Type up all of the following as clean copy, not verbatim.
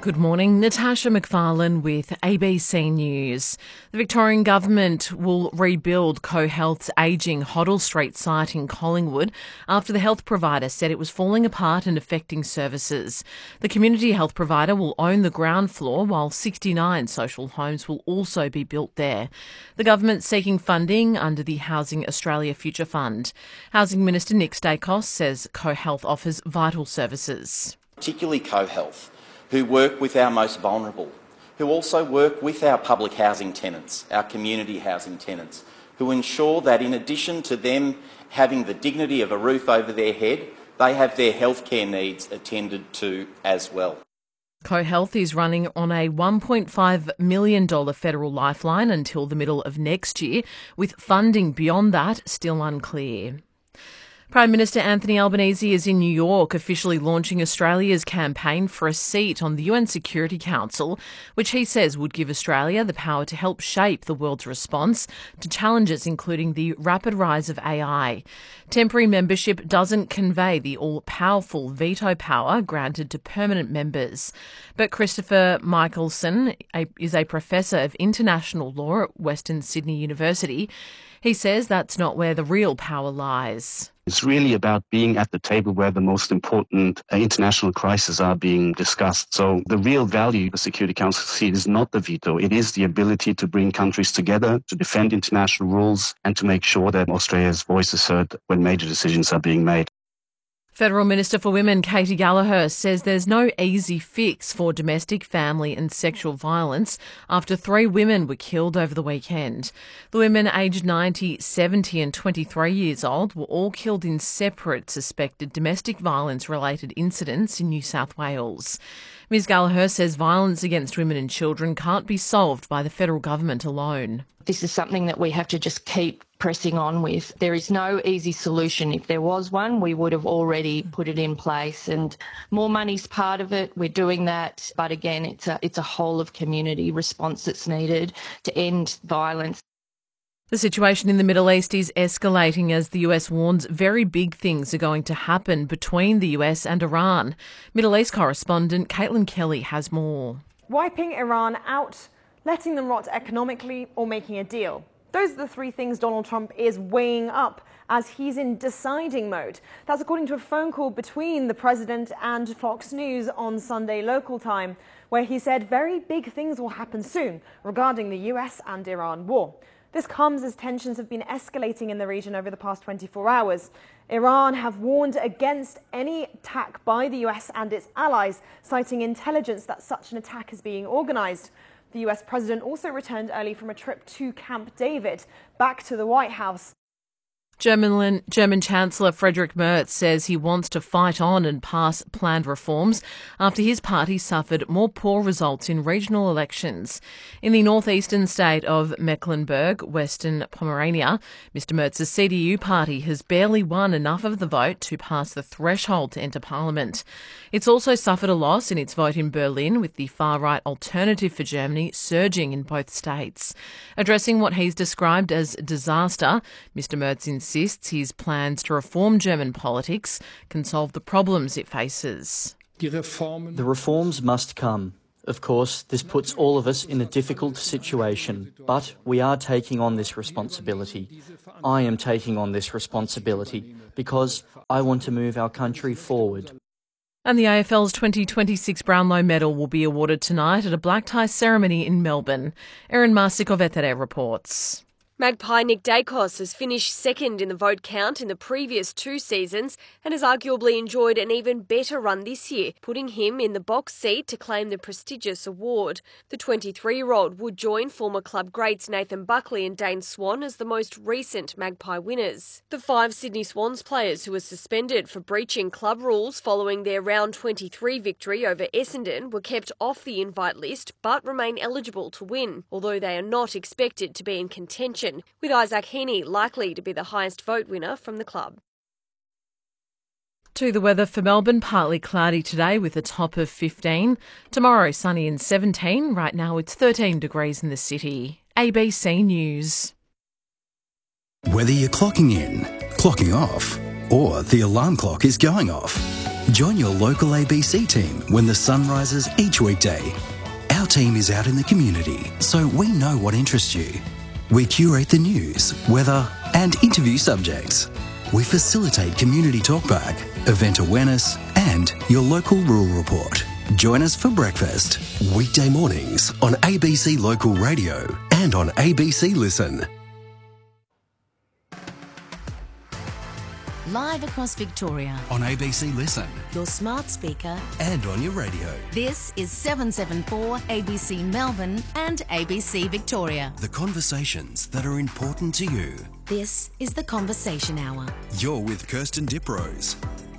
Good morning, Natasha McFarlane with ABC News. The Victorian Government will rebuild CoHealth's ageing Hoddle Street site in Collingwood after the health provider said it was falling apart and affecting services. The community health provider will own the ground floor while 69 social homes will also be built there. The government's seeking funding under the Housing Australia Future Fund. Housing Minister Nick Stakos says CoHealth offers vital services. Particularly CoHealth, who work with our most vulnerable, who also work with our public housing tenants, our community housing tenants, who ensure that in addition to them having the dignity of a roof over their head, they have their healthcare needs attended to as well. CoHealth is running on a $1.5 million federal lifeline until the middle of next year, with funding beyond that still unclear. Prime Minister Anthony Albanese is in New York officially launching Australia's campaign for a seat on the UN Security Council, which he says would give Australia the power to help shape the world's response to challenges including the rapid rise of AI. Temporary membership doesn't convey the all-powerful veto power granted to permanent members. But Christopher Michelson is a professor of international law at Western Sydney University. He says that's not where the real power lies. It's really about being at the table where the most important international crises are being discussed. So the real value of the Security Council seat is not the veto. It is the ability to bring countries together, to defend international rules, and to make sure that Australia's voice is heard when major decisions are being made. Federal Minister for Women Katy Gallagher says there's no easy fix for domestic, family and sexual violence after 3 women were killed over the weekend. The women aged 90, 70 and 23 years old were all killed in separate suspected domestic violence-related incidents in New South Wales. Ms Gallagher says violence against women and children can't be solved by the federal government alone. This is something that we have to just keep pressing on with. There is no easy solution. If there was one, we would have already put it in place, and more money's part of it. We're doing that. But again, it's a whole of community response that's needed to end violence. The situation in the Middle East is escalating as the US warns very big things are going to happen between the US and Iran. Middle East correspondent Caitlin Kelly has more. Wiping Iran out, letting them rot economically, or making a deal. Those are the 3 things Donald Trump is weighing up as he's in deciding mode. That's according to a phone call between the president and Fox News on Sunday local time, where he said very big things will happen soon regarding the US and Iran war. This comes as tensions have been escalating in the region over the past 24 hours. Iran have warned against any attack by the US and its allies, citing intelligence that such an attack is being organised. The US president also returned early from a trip to Camp David, back to the White House. German Chancellor Friedrich Merz says he wants to fight on and pass planned reforms after his party suffered more poor results in regional elections. In the northeastern state of Mecklenburg-Western Pomerania, Mr Merz's CDU party has barely won enough of the vote to pass the threshold to enter parliament. It's also suffered a loss in its vote in Berlin, with the far-right Alternative for Germany surging in both states. Addressing what he's described as disaster, Mr Merz insists his plans to reform German politics can solve the problems it faces. The reforms must come. Of course, this puts all of us in a difficult situation, but we are taking on this responsibility. I am taking on this responsibility because I want to move our country forward. And the AFL's 2026 Brownlow Medal will be awarded tonight at a black tie ceremony in Melbourne. Erin Marsikovetere reports. Magpie Nick Dacos has finished second in the vote count in the previous 2 seasons and has arguably enjoyed an even better run this year, putting him in the box seat to claim the prestigious award. The 23-year-old would join former club greats Nathan Buckley and Dane Swan as the most recent Magpie winners. The 5 Sydney Swans players who were suspended for breaching club rules following their round 23 victory over Essendon were kept off the invite list but remain eligible to win, although they are not expected to be in contention, with Isaac Heaney likely to be the highest vote winner from the club. To the weather for Melbourne, partly cloudy today with a top of 15. Tomorrow, sunny and 17. Right now it's 13 degrees in the city. ABC News. Whether you're clocking in, clocking off, or the alarm clock is going off, Join your local ABC team when the sun rises each weekday. Our team is out in the community, so we know what interests you. We curate the news, weather, and interview subjects. We facilitate community talkback, event awareness, and your local rural report. Join us for breakfast. Weekday mornings on ABC Local Radio and on ABC Listen. Live across Victoria. On ABC Listen. Your smart speaker. And on your radio. This is 774 ABC Melbourne and ABC Victoria. The conversations that are important to you. This is The Conversation Hour. You're with Kirsten Diprose.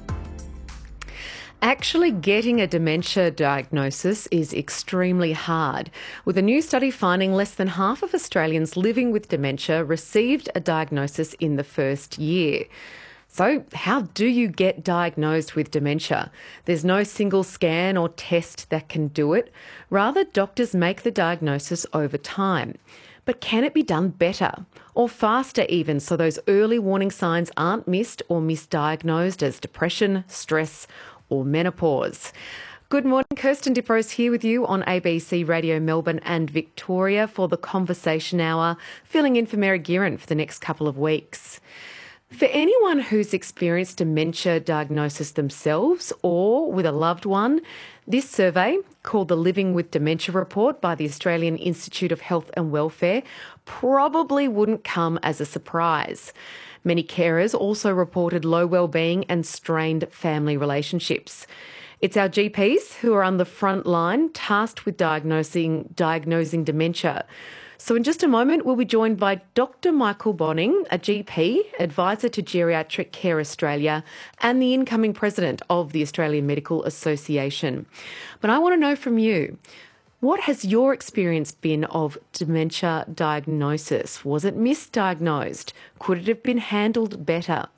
Actually getting a dementia diagnosis is extremely hard, with a new study finding less than half of Australians living with dementia received a diagnosis in the first year. So how do you get diagnosed with dementia? There's no single scan or test that can do it. Rather, doctors make the diagnosis over time. But can it be done better or faster even, so those early warning signs aren't missed or misdiagnosed as depression, stress or menopause? Good morning, Kirsten Diprose here with you on ABC Radio Melbourne and Victoria for the Conversation Hour, filling in for Mary Guerin for the next couple of weeks. For anyone who's experienced dementia diagnosis themselves or with a loved one, this survey, called the Living with Dementia Report by the Australian Institute of Health and Welfare, probably wouldn't come as a surprise. Many carers also reported low well-being and strained family relationships. It's our GPs who are on the front line, tasked with diagnosing dementia. So in just a moment, we'll be joined by Dr. Michael Bonning, a GP, advisor to Geriatric Care Australia, and the incoming president of the Australian Medical Association. But I want to know from you, what has your experience been of dementia diagnosis? Was it misdiagnosed? Could it have been handled better?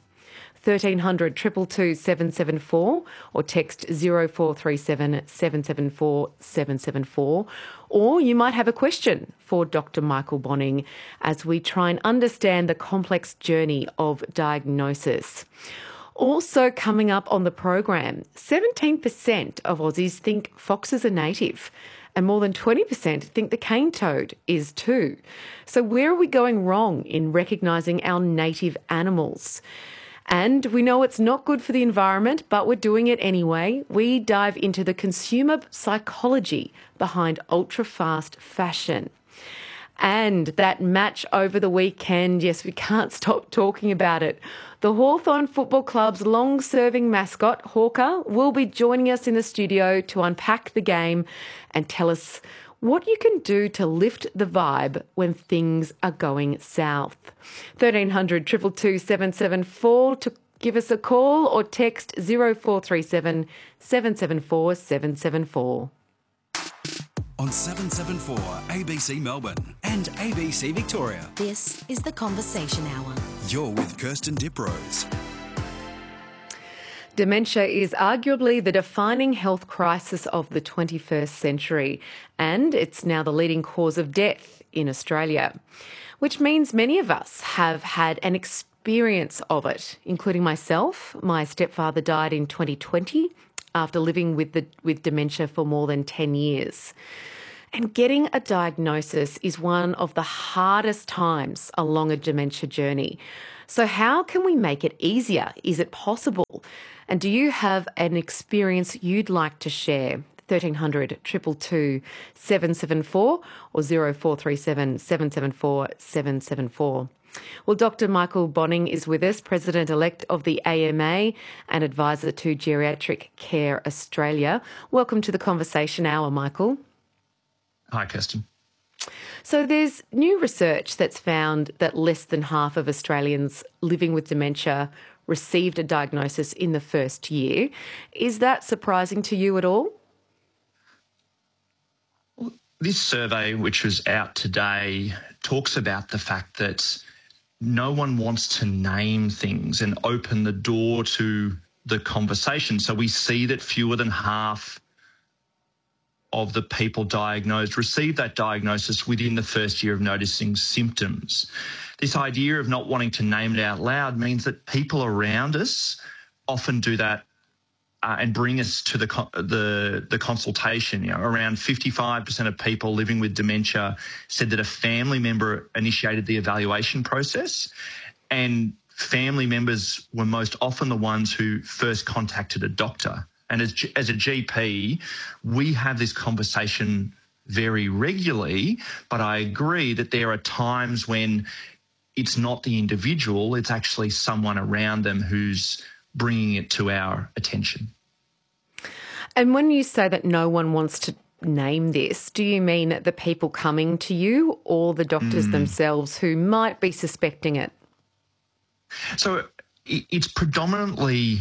1300 222 774 or text 0437 774 774. Or you might have a question for Dr. Michael Bonning as we try and understand the complex journey of diagnosis. Also coming up on the program, 17% of Aussies think foxes are native, and more than 20% think the cane toad is too. So where are we going wrong in recognising our native animals? And we know it's not good for the environment, but we're doing it anyway. We dive into the consumer psychology behind ultra-fast fashion. And that match over the weekend, yes, we can't stop talking about it. The Hawthorn Football Club's long-serving mascot, Hawker, will be joining us in the studio to unpack the game and tell us what you can do to lift the vibe when things are going south. 1300 222 774 to give us a call or text 0437 774 774. On 774 ABC Melbourne and ABC Victoria. This is The Conversation Hour. You're with Kirsten Diprose. Dementia is arguably the defining health crisis of the 21st century, and it's now the leading cause of death in Australia, which means many of us have had an experience of it, including myself. My stepfather died in 2020 after living with dementia for more than 10 years. And getting a diagnosis is one of the hardest times along a dementia journey. So how can we make it easier? Is it possible? And do you have an experience you'd like to share? 1300 222 774 or 0437 774 774. Well, Dr. Michael Bonning is with us, President-elect of the AMA and advisor to Geriatric Care Australia. Welcome to the Conversation Hour, Michael. Hi, Kirsten. So there's new research that's found that less than half of Australians living with dementia received a diagnosis in the first year. Is that surprising to you at all? This survey, which was out today, talks about the fact that no one wants to name things and open the door to the conversation. So we see that fewer than half of the people diagnosed receive that diagnosis within the first year of noticing symptoms. This idea of not wanting to name it out loud means that people around us often do that and bring us to the consultation. You know, around 55% of people living with dementia said that a family member initiated the evaluation process, and family members were most often the ones who first contacted a doctor. And as a GP, we have this conversation very regularly, but I agree that there are times when it's not the individual, it's actually someone around them who's bringing it to our attention. And when you say that no one wants to name this, do you mean the people coming to you or the doctors themselves who might be suspecting it? So it's predominantly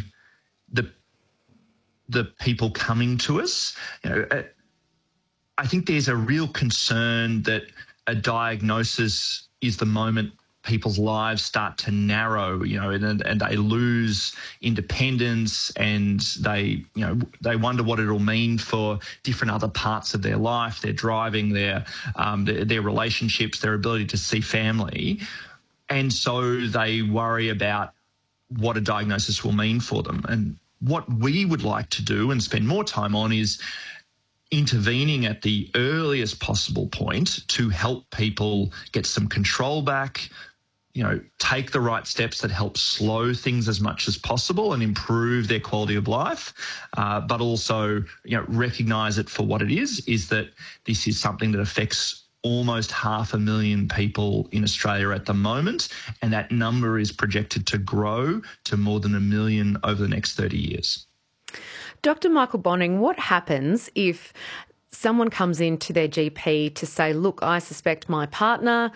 the people coming to us. You know, I think there's a real concern that a diagnosis is the moment people's lives start to narrow, you know, and they lose independence, and they wonder what it'll mean for different other parts of their life, their driving, their relationships, their ability to see family. And so they worry about what a diagnosis will mean for them. And what we would like to do and spend more time on is intervening at the earliest possible point to help people get some control back, you know, take the right steps that help slow things as much as possible and improve their quality of life, but also, you know, recognise it for what it is that this is something that affects almost 500,000 people in Australia at the moment, and that number is projected to grow to more than 1 million over the next 30 years. Dr. Michael Bonning, what happens if someone comes into their GP to say, look, I suspect my partner,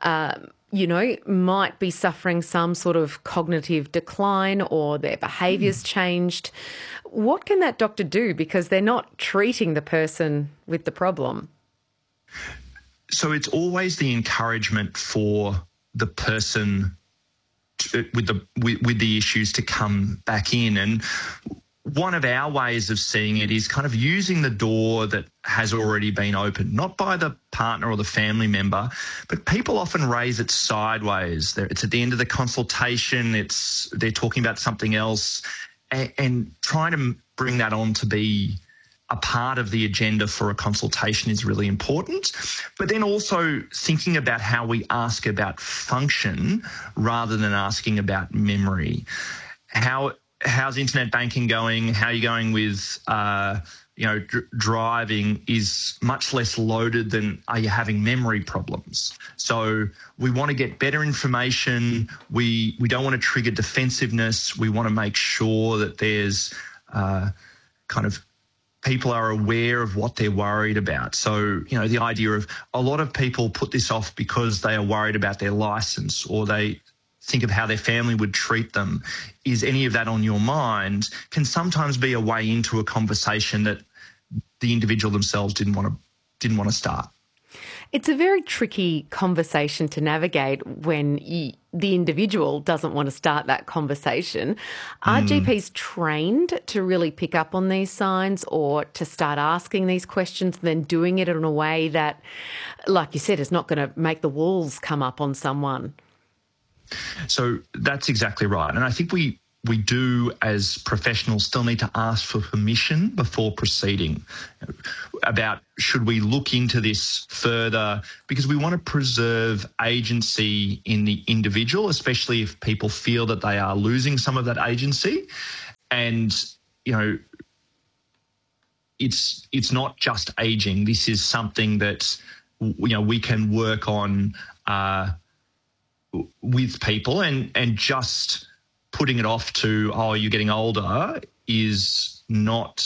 might be suffering some sort of cognitive decline or their behaviour's changed? What can that doctor do? Because they're not treating the person with the problem. So it's always the encouragement for the person with the issues to come back in. And one of our ways of seeing it is kind of using the door that has already been opened, not by the partner or the family member, but people often raise it sideways. It's at the end of the consultation, they're talking about something else, and trying to bring that on to be a part of the agenda for a consultation is really important. But then also thinking about how we ask about function rather than asking about memory. How's internet banking going? How are you going with, driving is much less loaded than are you having memory problems. So we want to get better information. We don't want to trigger defensiveness. We want to make sure that there's people are aware of what they're worried about. So, you know, the idea of a lot of people put this off because they are worried about their license or they think of how their family would treat them. Is any of that on your mind? Can sometimes be a way into a conversation that the individual themselves didn't want to start. It's a very tricky conversation to navigate when the individual doesn't want to start that conversation. Are GPs trained to really pick up on these signs or to start asking these questions and then doing it in a way that, like you said, is not going to make the walls come up on someone? So that's exactly right. And I think we do, as professionals, still need to ask for permission before proceeding about should we look into this further, because we want to preserve agency in the individual, especially if people feel that they are losing some of that agency. And, you know, it's not just aging. This is something that, you know, we can work on with people, and just putting it off to, oh, you're getting older is not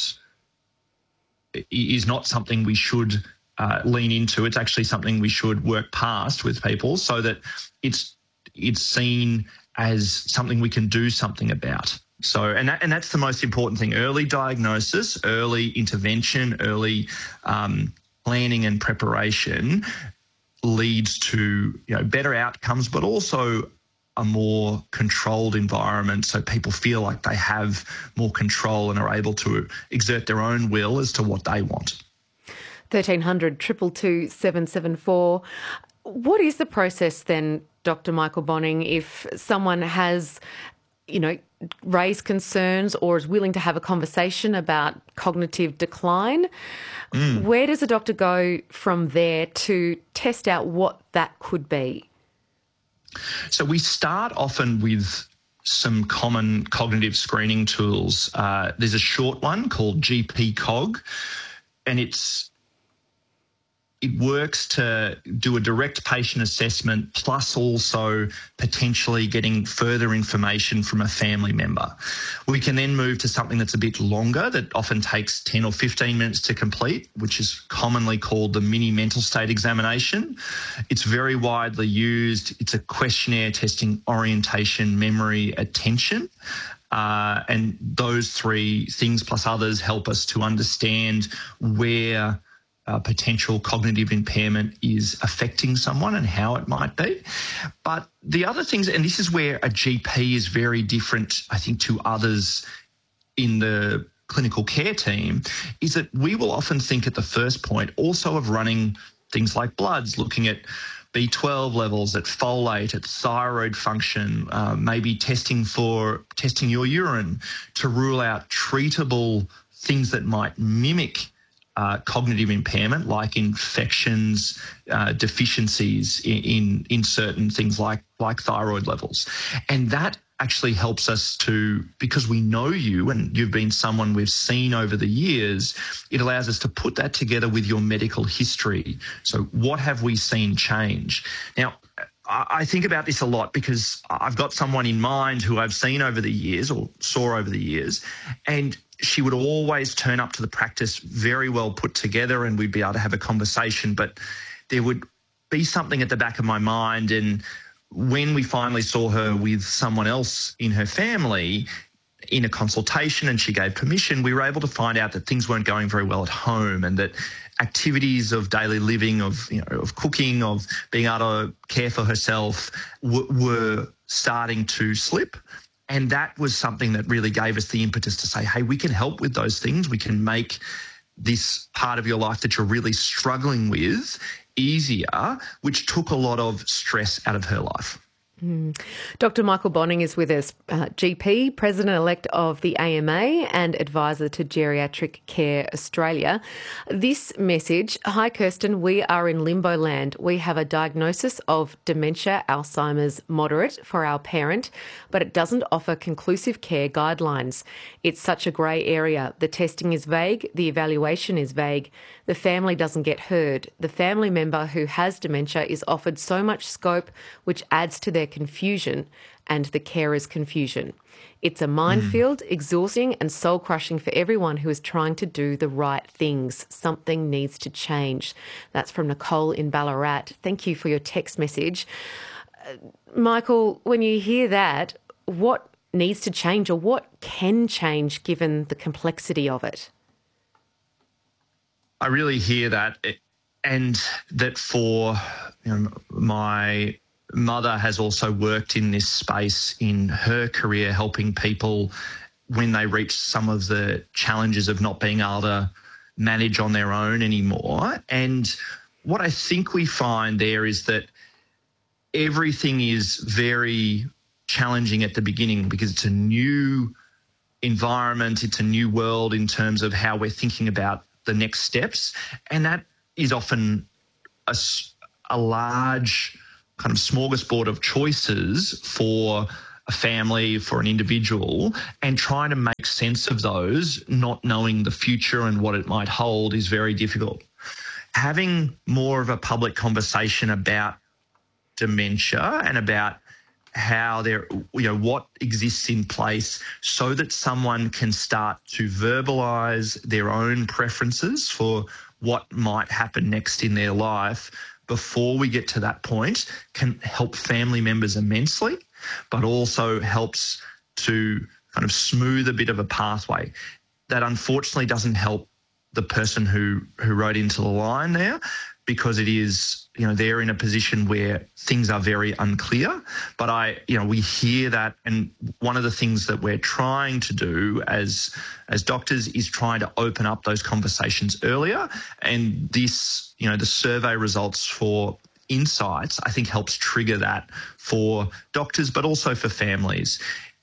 something we should lean into. It's actually something we should work past with people so that it's seen as something we can do something about. So, and that's the most important thing: early diagnosis, early intervention, early planning and preparation leads to, you know, better outcomes, but also a more controlled environment, so people feel like they have more control and are able to exert their own will as to what they want. 1300 222 774. What is the process then, Dr. Michael Bonning, if someone has, you know, raise concerns or is willing to have a conversation about cognitive decline. Where does a doctor go from there to test out what that could be? So we start often with some common cognitive screening tools. There's a short one called GP Cog, and it works to do a direct patient assessment plus also potentially getting further information from a family member. We can then move to something that's a bit longer that often takes 10 or 15 minutes to complete, which is commonly called the mini mental state examination. It's very widely used. It's a questionnaire testing orientation, memory, attention. And those three things plus others help us to understand where potential cognitive impairment is affecting someone and how it might be. But the other things, and this is where a GP is very different, I think, to others in the clinical care team, is that we will often think at the first point also of running things like bloods, looking at B12 levels, at folate, at thyroid function, maybe testing your urine to rule out treatable things that might mimic cognitive impairment, like infections, deficiencies in certain things like thyroid levels. And that actually helps us to, because we know you and you've been someone we've seen over the years, it allows us to put that together with your medical history. So what have we seen change? Now, I think about this a lot because I've got someone in mind who I've seen over the years or saw over the years, and she would always turn up to the practice very well put together and we'd be able to have a conversation, but there would be something at the back of my mind. And when we finally saw her with someone else in her family in a consultation and she gave permission, we were able to find out that things weren't going very well at home and that activities of daily living, of cooking, of being able to care for herself were starting to slip. And that was something that really gave us the impetus to say, hey, we can help with those things. We can make this part of your life that you're really struggling with easier, which took a lot of stress out of her life. Dr. Michael Bonning is with us, GP, President-elect of the AMA and advisor to Geriatric Care Australia. This message, hi Kirsten, we are in limbo land. We have a diagnosis of dementia, Alzheimer's moderate for our parent, but it doesn't offer conclusive care guidelines. It's such a grey area. The testing is vague, the evaluation is vague. The family doesn't get heard. The family member who has dementia is offered so much scope, which adds to their confusion and the carer's confusion. It's a minefield, exhausting and soul-crushing for everyone who is trying to do the right things. Something needs to change. That's from Nicole in Ballarat. Thank you for your text message. Michael, when you hear that, what needs to change or what can change given the complexity of it? I really hear that, and that for my mother has also worked in this space in her career, helping people when they reach some of the challenges of not being able to manage on their own anymore. And what I think we find there is that everything is very challenging at the beginning because it's a new environment, it's a new world in terms of how we're thinking about the next steps. And that is often a large kind of smorgasbord of choices for a family, for an individual, and trying to make sense of those, not knowing the future and what it might hold, is very difficult. Having more of a public conversation about dementia and about how what exists in place so that someone can start to verbalise their own preferences for what might happen next in their life before we get to that point can help family members immensely, but also helps to kind of smooth a bit of a pathway. That unfortunately doesn't help the person who wrote into the line there, because it is, they're in a position where things are very unclear. But we hear that, and one of the things that we're trying to do as doctors is trying to open up those conversations earlier. And this, the survey results for Insights, I think helps trigger that for doctors, but also for families.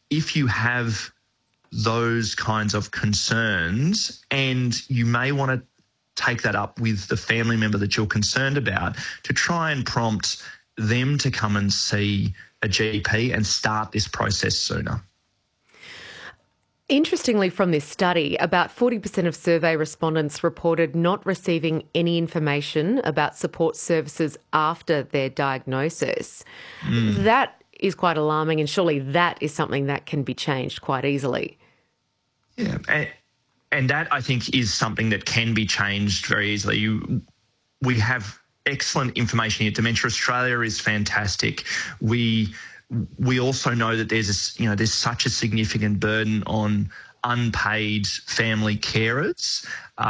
if you have those kinds of concerns, and you may want to take that up with the family member that you're concerned about, to try and prompt them to come and see a GP and start this process sooner. Interestingly, from this study, about 40% of survey respondents reported not receiving any information about support services after their diagnosis. That is quite alarming, and surely that is something that can be changed quite easily. Yeah, and that, I think, is something that can be changed very easily. We have excellent information here. Dementia Australia is fantastic. We also know that there's such a significant burden on unpaid family carers,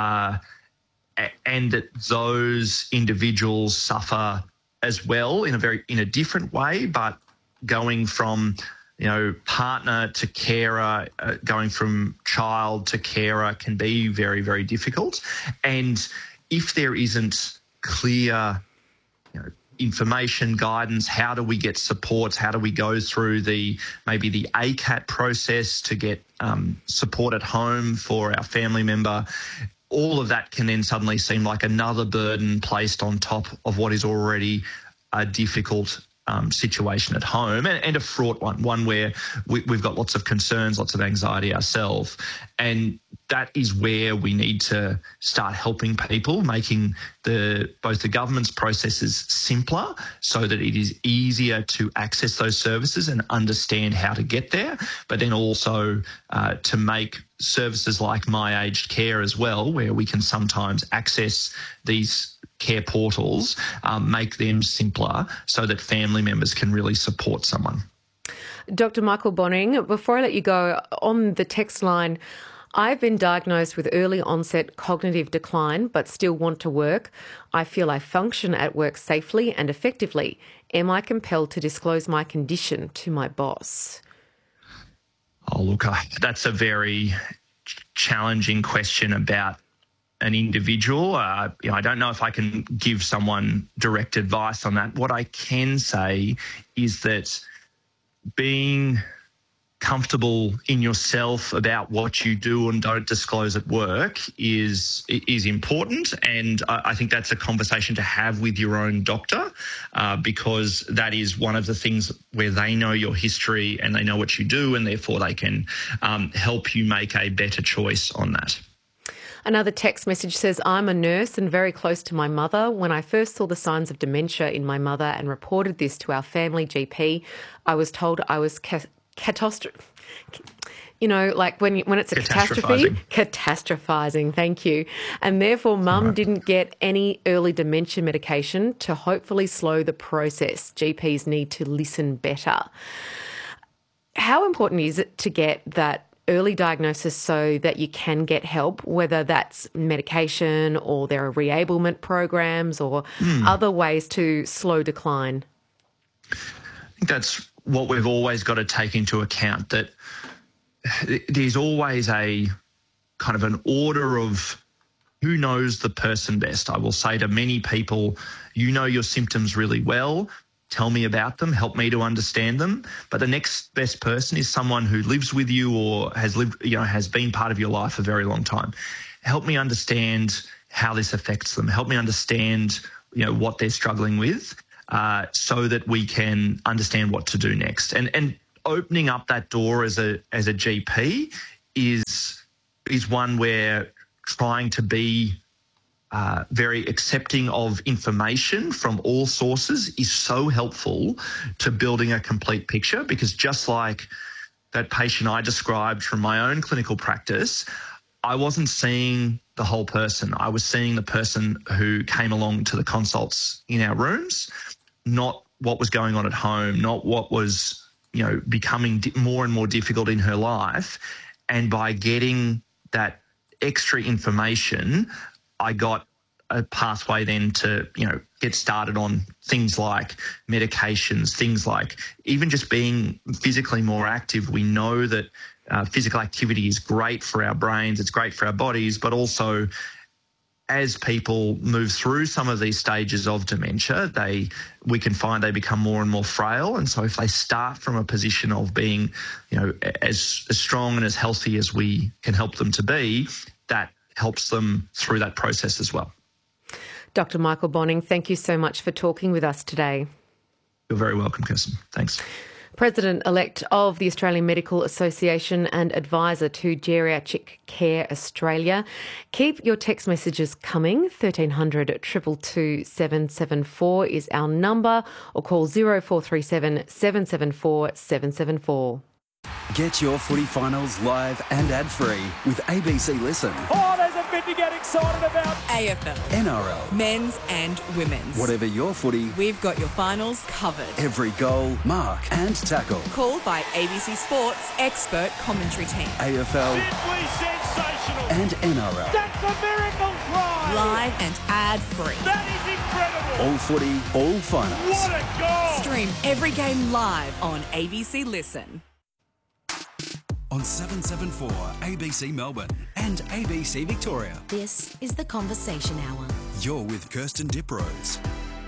and that those individuals suffer as well in a different way, but going from partner to carer, going from child to carer can be very, very difficult. And if there isn't clear information, guidance, how do we get supports, how do we go through maybe the ACAT process to get support at home for our family member, all of that can then suddenly seem like another burden placed on top of what is already a difficult situation at home, and a fraught one where we've got lots of concerns, lots of anxiety ourselves. And that is where we need to start helping people, making both the government's processes simpler so that it is easier to access those services and understand how to get there, but then also to make services like My Aged Care as well, where we can sometimes access these care portals, make them simpler so that family members can really support someone. Dr. Michael Bonning, before I let you go, on the text line, I've been diagnosed with early onset cognitive decline but still want to work. I feel I function at work safely and effectively. Am I compelled to disclose my condition to my boss? Oh, look, that's a very challenging question about an individual. I don't know if I can give someone direct advice on that. What I can say is that being comfortable in yourself about what you do and don't disclose at work is important, and I think that's a conversation to have with your own doctor, because that is one of the things where they know your history and they know what you do, and therefore they can help you make a better choice on that. Another text message says, I'm a nurse and very close to my mother. When I first saw the signs of dementia in my mother and reported this to our family GP, I was told I was catastrophizing, when it's a catastrophe, catastrophizing, thank you. And therefore mum didn't get any early dementia medication to hopefully slow the process. GPs need to listen better. How important is it to get that early diagnosis so that you can get help, whether that's medication or there are reablement programs or other ways to slow decline? I think that's what we've always got to take into account, that there's always a kind of an order of who knows the person best. I will say to many people, you know your symptoms really well. Tell me about them, help me to understand them. But the next best person is someone who lives with you or has been part of your life a very long time. Help me understand how this affects them. Help me understand, what they're struggling with, so that we can understand what to do next. And opening up that door as a GP is one where trying to be very accepting of information from all sources is so helpful to building a complete picture, because just like that patient I described from my own clinical practice, I wasn't seeing the whole person. I was seeing the person who came along to the consults in our rooms, not what was going on at home, not what was, becoming more and more difficult in her life. And by getting that extra information, I got a pathway then to, get started on things like medications, things like even just being physically more active. We know that physical activity is great for our brains, it's great for our bodies, but also as people move through some of these stages of dementia, we can find they become more and more frail. And so if they start from a position of being, as strong and as healthy as we can help them to be, that helps them through that process as well. Dr. Michael Bonning, thank you so much for talking with us today. You're very welcome, Kirsten. Thanks. President-elect of the Australian Medical Association and advisor to Geriatric Care Australia. Keep your text messages coming. 1300 222 774 is our number, or call 0437 774 774. Get your footy finals live and ad-free with ABC Listen. Oh, there's a bit to get excited about. AFL. NRL. Men's and women's. Whatever your footy, we've got your finals covered. Every goal, mark and tackle. Called by ABC Sports expert commentary team. AFL. Simply sensational. And NRL. That's a miracle try. Live and ad-free. That is incredible. All footy, all finals. What a goal. Stream every game live on ABC Listen. On 774 ABC Melbourne and ABC Victoria. This is the Conversation Hour. You're with Kirsten Diprose.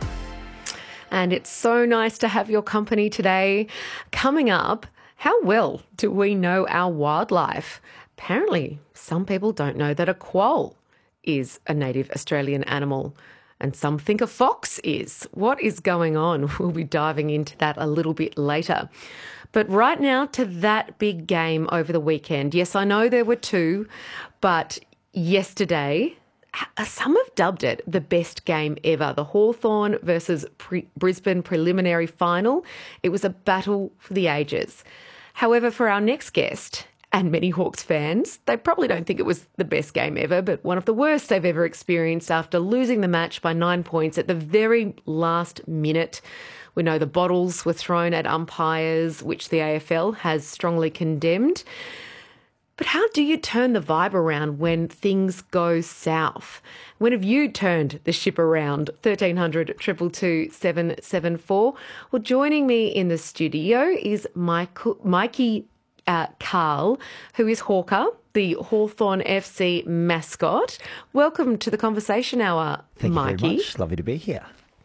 And it's so nice to have your company today. Coming up, how well do we know our wildlife? Apparently, some people don't know that a quoll is a native Australian animal, and some think a fox is. What is going on? We'll be diving into that a little bit later. But right now to that big game over the weekend. Yes, I know there were two, but yesterday, some have dubbed it the best game ever. The Hawthorn versus Brisbane preliminary final. It was a battle for the ages. However, for our next guest, and many Hawks fans, they probably don't think it was the best game ever, but one of the worst they've ever experienced after losing the match by 9 points at the very last minute. We know the bottles were thrown at umpires, which the AFL has strongly condemned. But how do you turn the vibe around when things go south? When have you turned the ship around? 1300 222 774. Well, joining me in the studio is Mikey Carl, who is Hawker, the Hawthorn FC mascot. Welcome to the Conversation Hour, Thank Mikey. Thank you very much. Lovely to be here.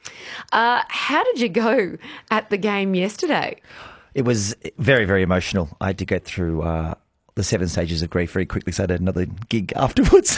How did you go at the game yesterday? It was very, very emotional. I had to go through the 7 stages of grief very quickly, so I had another gig afterwards.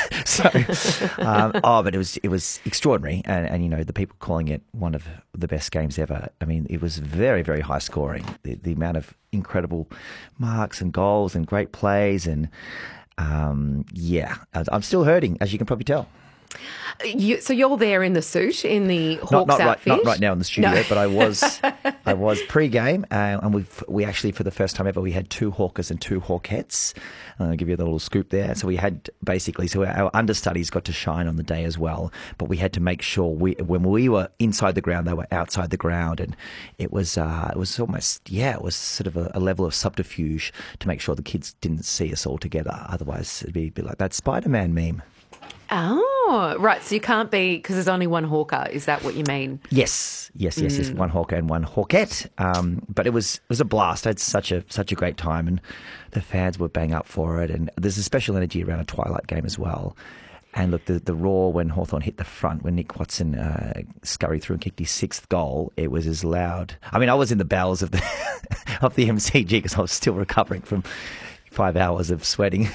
But it was extraordinary, and the people calling it one of the best games ever. I mean, it was very, very high scoring. The amount of incredible marks and goals and great plays, and I'm still hurting, as you can probably tell. So you're there in the suit, in the Hawks outfit? Not right now in the studio, but I was pre-game, and we actually, for the first time ever, we had 2 Hawkers and 2 Hawkettes. I'll give you the little scoop there. So we had so our understudies got to shine on the day as well, but we had to make sure when we were inside the ground, they were outside the ground, and it was almost, it was sort of a level of subterfuge to make sure the kids didn't see us all together. Otherwise, it'd be a bit like that Spider-Man meme. Oh, right. So you can't be, because there's only one Hawker. Is that what you mean? Yes. One Hawker and one Hawkette. But it was a blast. I had such a great time, and the fans were bang up for it. And there's a special energy around a twilight game as well. And look, the roar when Hawthorn hit the front, when Nick Watson scurried through and kicked his 6th goal, it was as loud. I mean, I was in the bowels of the MCG because I was still recovering from 5 hours of sweating.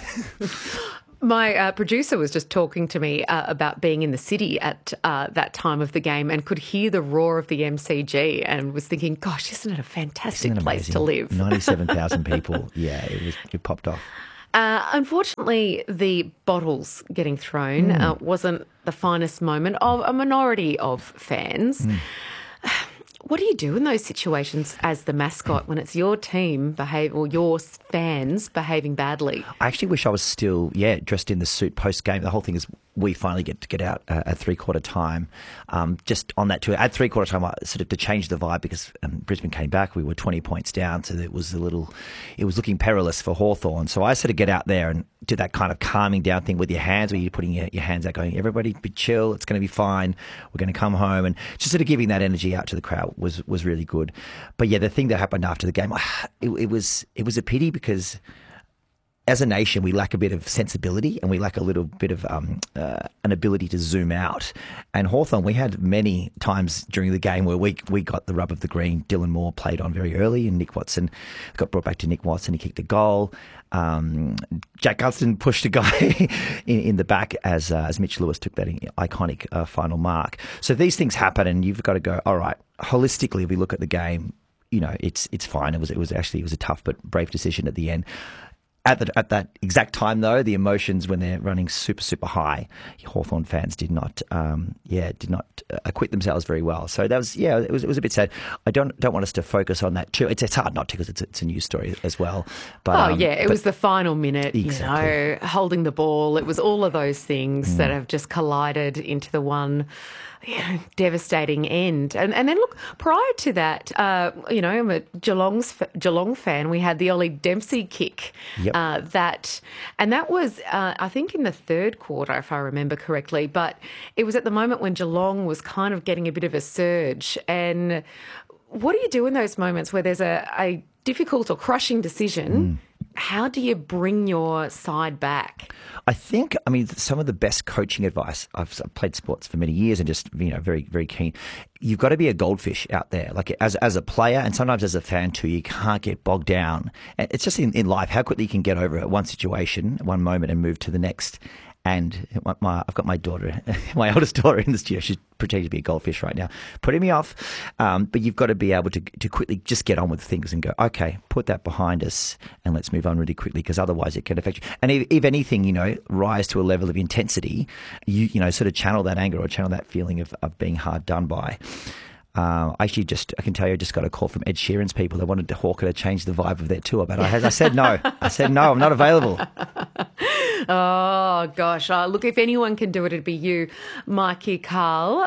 My producer was just talking to me about being in the city at that time of the game and could hear the roar of the MCG and was thinking, gosh, isn't it a fantastic place to live? 97,000 people. Yeah, it popped off. Unfortunately, the bottles getting thrown wasn't the finest moment of a minority of fans. What do you do in those situations as the mascot when it's your team or your fans behaving badly? I actually wish I was still, dressed in the suit post-game. The whole thing is we finally get out at 3/4 time. Just on that tour, at 3/4 time, sort of to change the vibe because Brisbane came back. We were 20 points down, so it was looking perilous for Hawthorn. So I sort of get out there and do that kind of calming down thing with your hands, where you're putting your hands out going, everybody be chill, it's going to be fine, we're going to come home, and just sort of giving that energy out to the crowd was really good. But yeah, the thing that happened after the game, it was a pity because as a nation, we lack a bit of sensibility and we lack a little bit of an ability to zoom out. And Hawthorn, we had many times during the game where we got the rub of the green. Dylan Moore played on very early and Nick Watson got brought back to Nick Watson. He kicked a goal. Jack Gunston pushed a guy in the back as Mitch Lewis took that iconic final mark. So these things happen and you've got to go, all right, holistically, if we look at the game, it's fine. It was a tough but brave decision at the end. At that exact time, though, the emotions when they're running super, super high, Hawthorn fans did not acquit themselves very well. So that was, it was a bit sad. I don't want us to focus on that too. It's hard not to because it's a news story as well. But, it was the final minute, exactly. Holding the ball. It was all of those things that have just collided into the one devastating end. And then look, prior to that, I'm a Geelong fan. We had the Ollie Dempsey kick. Yep. That was, I think, in the third quarter, if I remember correctly. But it was at the moment when Geelong was kind of getting a bit of a surge. And what do you do in those moments where there's a difficult or crushing decision? How do you bring your side back? I think, some of the best coaching advice, I've played sports for many years and just, very, very keen. You've got to be a goldfish out there, like as a player and sometimes as a fan too. You can't get bogged down. It's just in life, how quickly you can get over one situation, one moment and move to the next. And I've got my daughter, my oldest daughter in the studio. She's pretending to be a goldfish right now, putting me off. But you've got to be able to quickly just get on with things and go, okay, put that behind us and let's move on really quickly because otherwise it can affect you. And if anything, rise to a level of intensity, you sort of channel that anger or channel that feeling of being hard done by. I can tell you, I just got a call from Ed Sheeran's people. They wanted Hawker to change the vibe of their tour, but I said no. I said no, I'm not available. Oh, gosh. Look, if anyone can do it, it'd be you, Mikey Carl,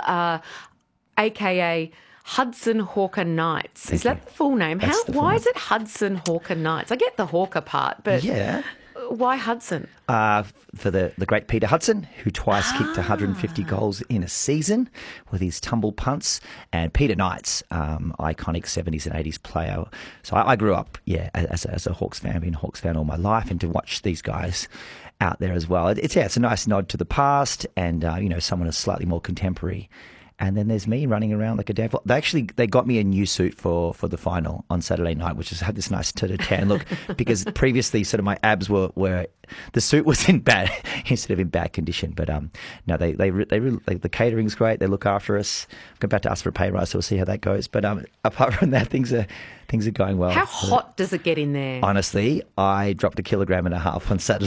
a.k.a. Hudson Hawker Knights. Is that the full name? Why is it Hudson Hawker Knights? I get the Hawker part, but why Hudson? For the great Peter Hudson, who twice kicked 150 goals in a season with his tumble punts, and Peter Knights, iconic 70s and 80s player. So I grew up, as a Hawks fan, been a Hawks fan all my life, and to watch these guys out there as well. It's a nice nod to the past, and someone is slightly more contemporary. And then there's me running around like a damn. They got me a new suit for the final on Saturday night, which has had this nice sort of tan look because previously sort of my abs were the suit was in bad condition. But no, they really the catering's great. They look after us. I'm about to ask for a pay rise, so we'll see how that goes. But apart from that, things are going well. How hot does it get in there? Honestly, I dropped 1.5 kilograms on Saturday.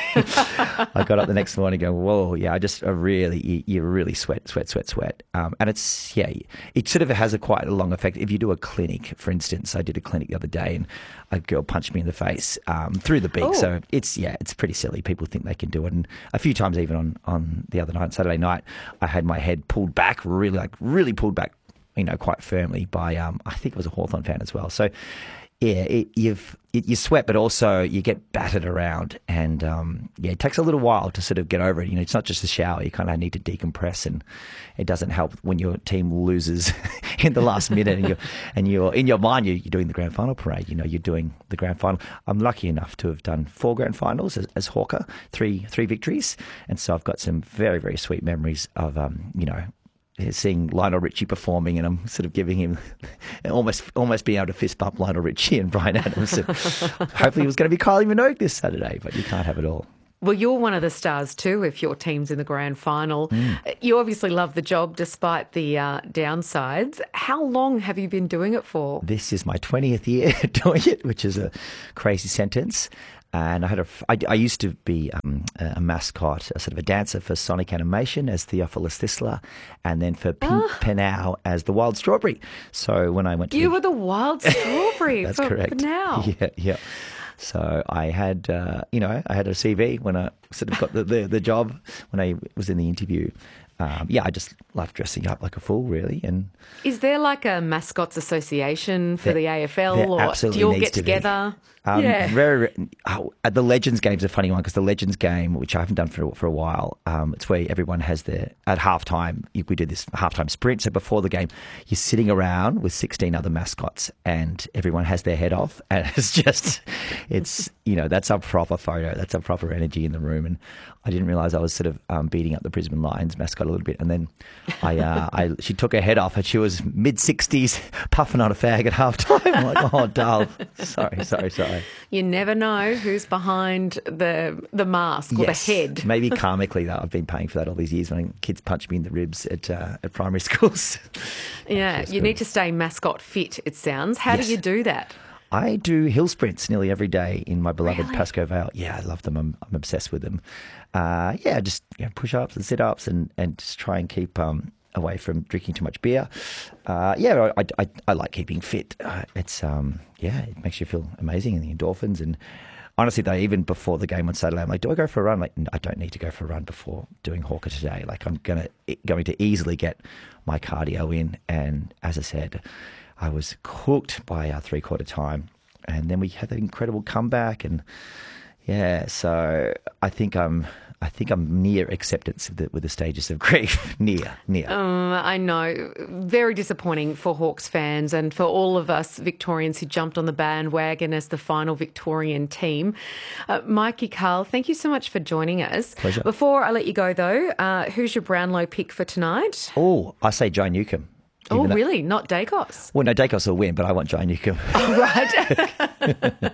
I got up the next morning going, whoa, yeah, you really sweat. And it's, it sort of has quite a long effect. If you do a clinic, for instance, I did a clinic the other day and a girl punched me in the face through the beak. Oh. So it's pretty silly. People think they can do it. And a few times even on the other night, Saturday night, I had my head pulled back, really pulled back, quite firmly by, I think it was a Hawthorn fan as well. So, you sweat, but also you get battered around, and it takes a little while to sort of get over it. It's not just a shower; you kind of need to decompress, and it doesn't help when your team loses in the last minute, and you're in your mind you're doing the grand final parade. You're doing the grand final. I'm lucky enough to have done 4 grand finals as Hawker, three victories, and so I've got some very, very sweet memories of seeing Lionel Richie performing, and I'm sort of giving him almost being able to fist bump Lionel Richie and Bryan Adams. Hopefully it was going to be Kylie Minogue this Saturday, but you can't have it all. Well, you're one of the stars too if your team's in the grand final. You obviously love the job despite the downsides. How long have you been doing it for? This is my 20th year doing it, which is a crazy sentence. And I used to be a mascot, a sort of a dancer for Sonic Animation as Theophilus Thistler, and then for Penau as the Wild Strawberry. So when I went to... You were the Wild Strawberry. That's for correct. Penau. Yeah. So I had, I had a CV when I sort of got the job when I was in the interview I just love dressing up like a fool, really. And is there like a mascots association for the AFL, or do you all get together? The Legends game's a funny one because the Legends game, which I haven't done for a while, it's where everyone has at halftime. We do this halftime sprint. So before the game, you're sitting around with 16 other mascots, and everyone has their head off, and that's a proper photo. That's a proper energy in the room. And I didn't realise I was sort of beating up the Brisbane Lions mascot a little bit, and then she took her head off, and she was mid-60s, puffing on a fag at halftime. I'm like, oh, dull. Sorry. You never know who's behind the mask or the head. Maybe karmically, though. I've been paying for that all these years when kids punch me in the ribs at primary schools. Yeah, you need to stay mascot fit, it sounds. How do you do that? I do hill sprints nearly every day in my beloved Pascoe Vale. Yeah, I love them. I'm obsessed with them. Just push-ups and sit-ups and just try and keep away from drinking too much beer. I like keeping fit. It makes you feel amazing, and the endorphins. And honestly, though, even before the game on Saturday, I'm like, do I go for a run? Like, I don't need to go for a run before doing Hawker today. Like, I'm going to easily get my cardio in. And as I said, I was cooked by our three-quarter time, and then we had that incredible comeback. And so I think I'm near acceptance with the stages of grief. Near. I know. Very disappointing for Hawks fans and for all of us Victorians who jumped on the bandwagon as the final Victorian team. Mikey Carl, thank you so much for joining us. Pleasure. Before I let you go, though, who's your Brownlow pick for tonight? Oh, I say Jai Newcombe. Oh, really? Not Dacos? Well, no, Dacos will win, but I want Jai Newcombe. Oh, right.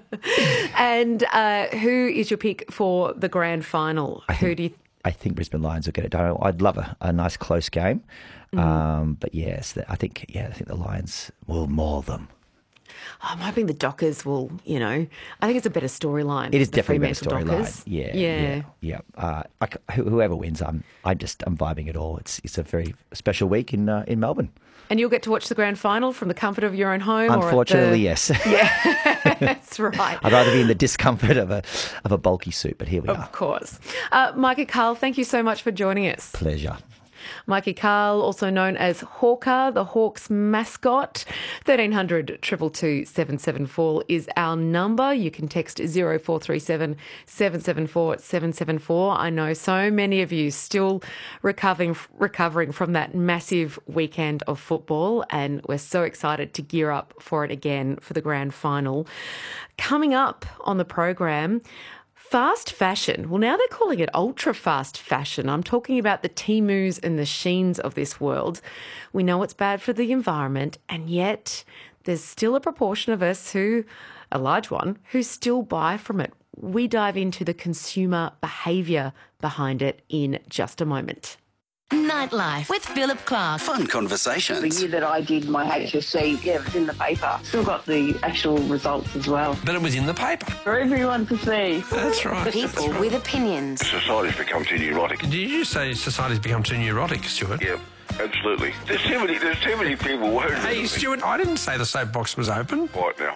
And who is your pick for the grand final? I think Brisbane Lions will get it done. I'd love a nice close game. But yes, I think the Lions will maul them. I'm hoping the Dockers will, I think it's a better storyline. It is definitely a better storyline. Yeah. Whoever wins, I'm vibing it all. It's a very special week in Melbourne. And you'll get to watch the grand final from the comfort of your own home? Unfortunately, yes. Yeah, that's right. I'd rather be in the discomfort of a bulky suit, but here we are. Of course. Mikey Carl, thank you so much for joining us. Pleasure. Mikey Carl, also known as Hawker, the Hawks mascot. 1300 222 774 is our number. You can text 0437 774 774. I know so many of you still recovering from that massive weekend of football, and we're so excited to gear up for it again for the grand final. Coming up on the program, fast fashion. Well, now they're calling it ultra fast fashion. I'm talking about the Temus and the Sheins of this world. We know it's bad for the environment, and yet there's still a proportion of us a large one, who still buy from it. We dive into the consumer behaviour behind it in just a moment. Nightlife with Philip Clark. Fun conversations. The year that I did my HSC, it was in the paper. Still got the actual results as well. But it was in the paper. For everyone to see. That's right. People with opinions. Society's become too neurotic. Did you say society's become too neurotic, Stuart? Yeah. Absolutely. There's too many people worried. Hey, Stuart, I didn't say the soapbox was open. Right now.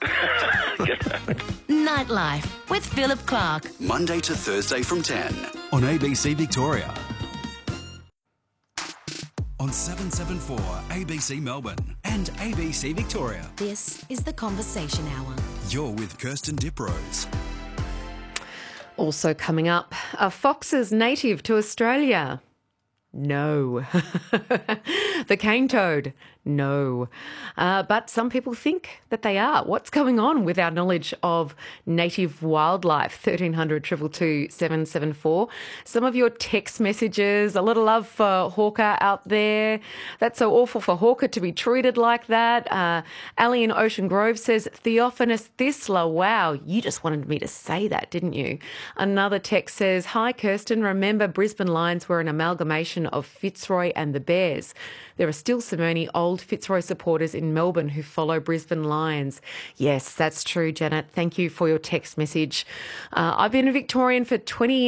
Nightlife with Philip Clark. Monday to Thursday from 10 on ABC Victoria. On 774 ABC Melbourne and ABC Victoria. This is the Conversation Hour. You're with Kirsten Diprose. Also coming up, are foxes native to Australia? No. The cane toad? No. But some people think that they are. What's going on with our knowledge of native wildlife? 1300 222 774. Some of your text messages, a lot of love for Hawker out there. That's so awful for Hawker to be treated like that. Ali in Ocean Grove says, Theophanous Thistler, wow, you just wanted me to say that, didn't you? Another text says, hi Kirsten, remember Brisbane Lions were an amalgamation of Fitzroy and the Bears. There are still so many old Fitzroy supporters in Melbourne who follow Brisbane Lions. Yes, that's true, Janet. Thank you for your text message. I've been a Victorian for 20 years.